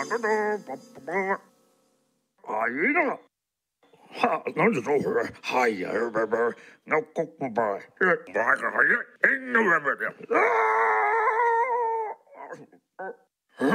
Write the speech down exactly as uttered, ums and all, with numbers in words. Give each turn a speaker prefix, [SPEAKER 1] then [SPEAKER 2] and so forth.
[SPEAKER 1] 啊，一个，哈，那就走回来，哎呀，别别，那国不白，这白个还，哎，那别别，啊。